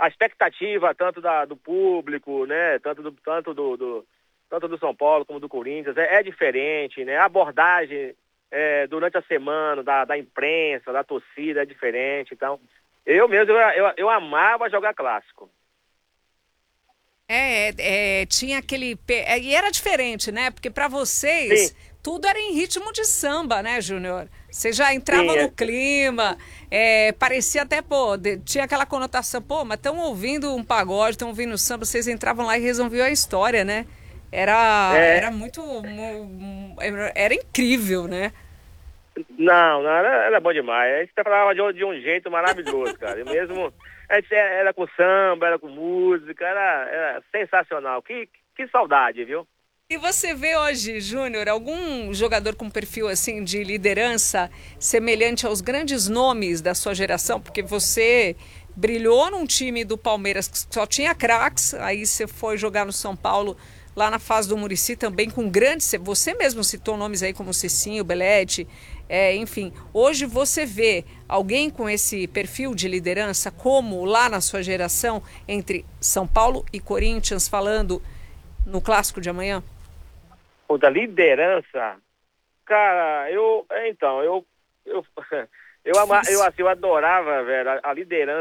a expectativa tanto do público, né? Tanto do São Paulo como do Corinthians é diferente, né? A abordagem durante a semana da imprensa, da torcida é diferente. Então, eu mesmo, eu amava jogar clássico. Tinha aquele. E era diferente, né? Porque para Sim, vocês, tudo era em ritmo de samba, né, Júnior? Você já sim, entrava no clima, parecia até, pô, tinha aquela conotação, pô, mas estão ouvindo um pagode, estão ouvindo samba, vocês entravam lá e resolviam a história, né? Era é, muito. Era incrível, né? não, não, era bom demais. A gente preparava de um jeito maravilhoso, cara. Eu mesmo, a gente era com samba, era com música, era sensacional. Que saudade, viu? E você vê hoje, Júnior, algum jogador com perfil assim de liderança semelhante aos grandes nomes da sua geração? Porque você brilhou num time do Palmeiras que só tinha craques, aí você foi jogar no São Paulo lá na fase do Muricy também com grandes. Você mesmo citou nomes aí como Cicinho, Belete, enfim. Hoje você vê alguém com esse perfil de liderança como lá na sua geração entre São Paulo e Corinthians falando no clássico de amanhã? O da liderança, cara, eu Difícil. assim, eu adorava, velho, a liderança